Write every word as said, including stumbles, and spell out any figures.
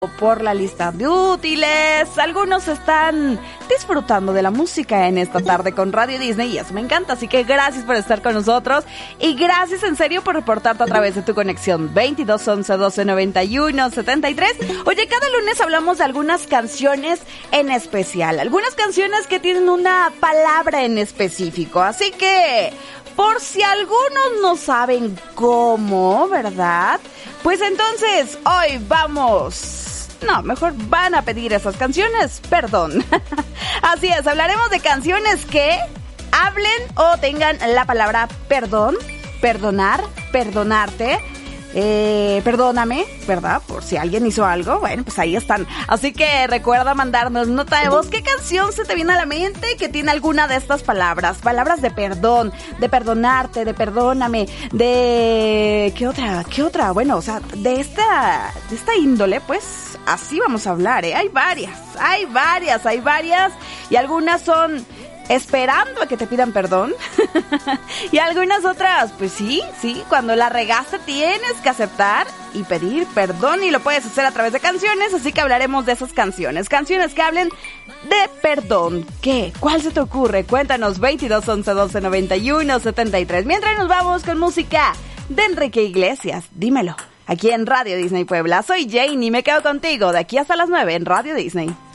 por la lista de útiles. Algunos están disfrutando de la música en esta tarde con Radio Disney y eso me encanta, así que gracias por estar con nosotros y gracias en serio por reportarte a través de tu conexión veintidós once doce noventa y uno setenta y tres. Oye, cada lunes hablamos de algunas canciones en especial, algunas canciones que tienen una palabra en específico, así que por si algunos no saben cómo, ¿verdad? Pues entonces hoy vamos... No, mejor van a pedir esas canciones, perdón. Así es, hablaremos de canciones que hablen o tengan la palabra perdón, perdonar, perdonarte, eh, perdóname, ¿verdad? Por si alguien hizo algo, bueno, pues ahí están. Así que recuerda mandarnos nota de voz. ¿Qué canción se te viene a la mente que tiene alguna de estas palabras? Palabras de perdón, de perdonarte, de perdóname, de... ¿Qué otra? ¿Qué otra? Bueno, o sea, de esta, de esta índole, pues... Así vamos a hablar, ¿eh? Hay varias, hay varias, hay varias. Y algunas son esperando a que te pidan perdón. Y algunas otras, pues sí, sí, cuando la regaste tienes que aceptar y pedir perdón. Y lo puedes hacer a través de canciones, así que hablaremos de esas canciones. Canciones que hablen de perdón. ¿Qué? ¿Cuál se te ocurre? Cuéntanos, veintidós once doce noventa y uno setenta y tres. Mientras nos vamos con música de Enrique Iglesias, dímelo. Aquí en Radio Disney Puebla. Soy Jane y me quedo contigo de aquí hasta las nueve en Radio Disney.